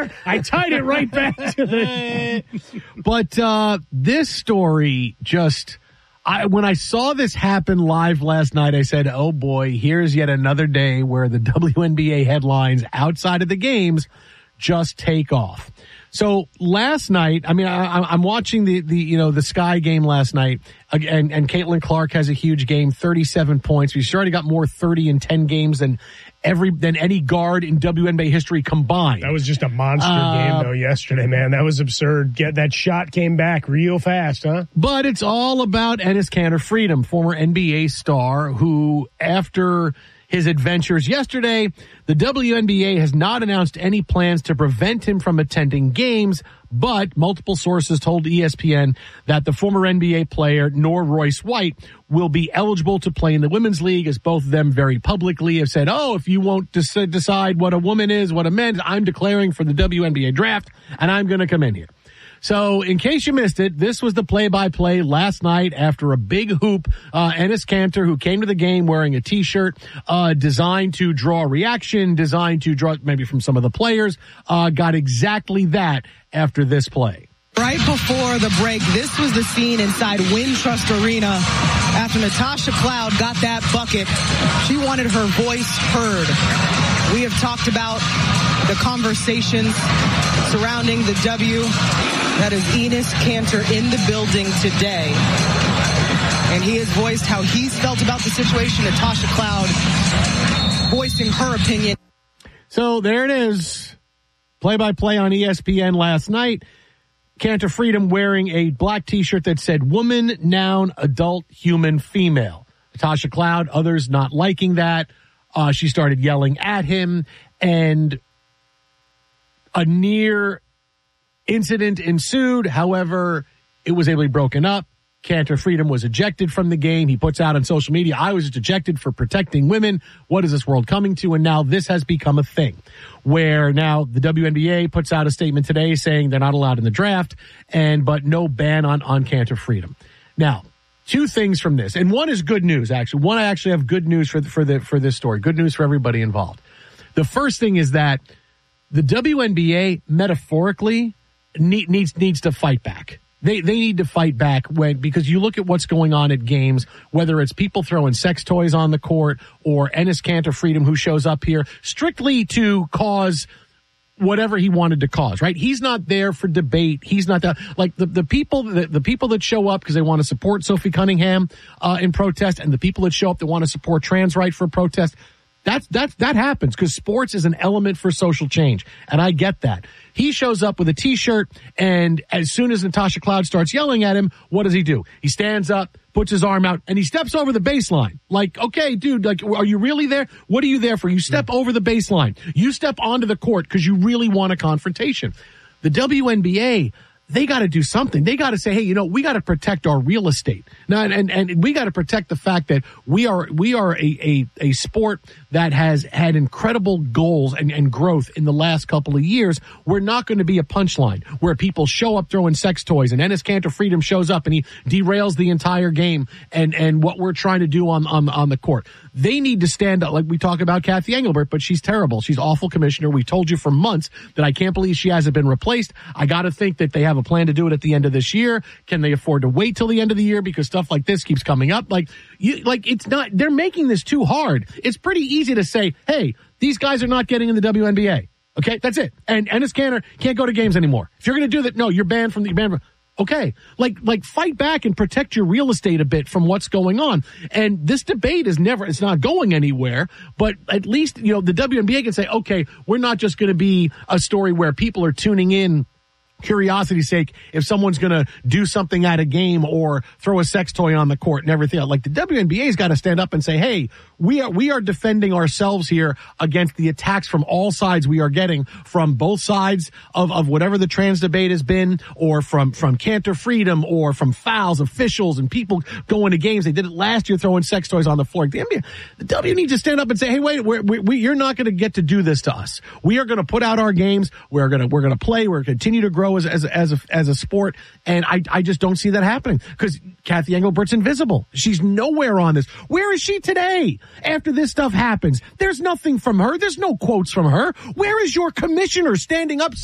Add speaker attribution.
Speaker 1: there. I tied it right back to the...
Speaker 2: But this story just... when I saw this happen live last night, I said, oh boy, here's yet another day where the WNBA headlines outside of the games just take off. So last night, I mean, I'm watching the Sky game last night, and Caitlin Clark has a huge game, 37 points. She's already got more 30 and 10 games than any guard in WNBA history combined.
Speaker 1: That was just a monster game, though, yesterday, man. That was absurd. That shot came back real fast, huh?
Speaker 2: But it's all about Enes Kanter Freedom, former NBA star, who, after his adventures yesterday, the WNBA has not announced any plans to prevent him from attending games, but multiple sources told ESPN that the former NBA player, Nor Royce White, will be eligible to play in the Women's League, as both of them very publicly have said, if you won't decide what a woman is, what a man is, I'm declaring for the WNBA draft, and I'm going to come in here. So, in case you missed it, this was the play-by-play last night after a big hoop. Enes Kanter, who came to the game wearing a T-shirt designed to draw a reaction, designed to draw maybe from some of the players, got exactly that after this play.
Speaker 3: Right before the break, this was the scene inside Wintrust Arena after Natasha Cloud got that bucket. She wanted her voice heard. We have talked about the conversations surrounding the W. That is Enes Kanter in the building today. And he has voiced how he's felt about the situation. Natasha Cloud voicing her opinion.
Speaker 2: So there it is. Play-by-play on ESPN last night. Kanter Freedom wearing a black T-shirt that said woman, noun, adult, human, female. Natasha Cloud, others not liking that. She started yelling at him, and a near incident ensued. However, it was able to be broken up. Kanter Freedom was ejected from the game. He puts out on social media, I was ejected for protecting women. What is this world coming to? And now this has become a thing where now the WNBA puts out a statement today saying they're not allowed in the draft, but no ban on Kanter Freedom. Now, two things from this, and one is good news, actually. One, I actually have good news for this story. Good news for everybody involved. The first thing is that the WNBA metaphorically needs to fight back. They need to fight back because you look at what's going on at games, whether it's people throwing sex toys on the court or Enes Kanter Freedom, who shows up here strictly to cause whatever he wanted to cause, right? He's not there for debate. He's not that, like the people that show up because they want to support Sophie Cunningham in protest, and the people that show up that want to support trans rights for protest. That happens because sports is an element for social change, and I get that. He shows up with a T-shirt, and as soon as Natasha Cloud starts yelling at him, what does he do? He stands up, puts his arm out, and he steps over the baseline. Like, okay, dude, like, are you really there? What are you there for? You step over the baseline. You step onto the court because you really want a confrontation. The WNBA, they got to do something. They got to say, hey, we got to protect our real estate. Now, and we got to protect the fact that we are a sport that has had incredible goals and growth in the last couple of years. We're not going to be a punchline where people show up throwing sex toys and Enes Kanter Freedom shows up and he derails the entire game and what we're trying to do on the court. They need to stand up. Like we talk about Kathy Engelbert, but she's terrible. She's awful commissioner. We told you for months that I can't believe she hasn't been replaced. I got to think that they have a plan to do it at the end of this year. Can they afford to wait till the end of the year because stuff like this keeps coming up? It's not, they're making this too hard. It's pretty easy to say, hey, these guys are not getting in the WNBA. Okay, that's it. And Enes Kanter can't go to games anymore. If you're going to do that, no, you're banned from the okay, like fight back and protect your real estate a bit from what's going on. And this debate it's not going anywhere, but at least, the WNBA can say, okay, we're not just going to be a story where people are tuning in curiosity's sake if someone's going to do something at a game or throw a sex toy on the court and everything else. Like the WNBA's got to stand up and say, hey, we are defending ourselves here against the attacks from all sides we are getting from both sides of whatever the trans debate has been, or from Kanter Freedom, or from fouls, officials, and people going to games. They did it last year throwing sex toys on the floor. The W needs to stand up and say, hey, wait, you're not going to get to do this to us. We are going to put out our games. We're going to play. We're going to continue to grow as a sport, and I just don't see that happening because Kathy Engelbert's invisible. She's nowhere on this. Where is she today? After this stuff happens, there's nothing from her. There's no quotes from her. Where is your commissioner standing up